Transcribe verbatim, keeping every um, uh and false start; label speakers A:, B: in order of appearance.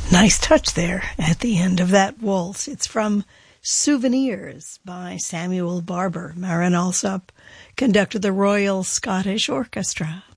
A: Nice touch there at the end of that waltz. It's from Souvenirs by Samuel Barber. Marin Alsop conducted the Royal Scottish Orchestra.